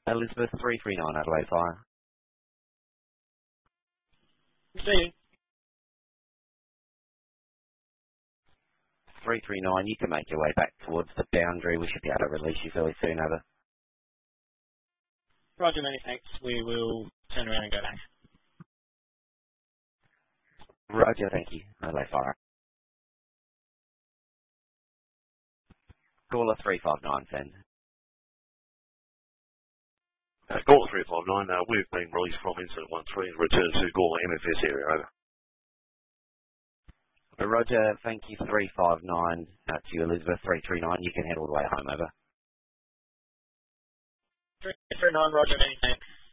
Elizabeth 339 Adelaide Fire. See you. 339, you can make your way back towards the boundary. We should be able to release you fairly soon, over. Roger, many thanks. We will turn around and go back. Roger, thank you. Adelaide Fire. Caller 359, send. Caller 359, we've been released from incident 13, return to Gawler MFS area, over. Roger, thank you, 359, out to you, Elizabeth 339, you can head all the way home, over. 339, Roger, many thanks.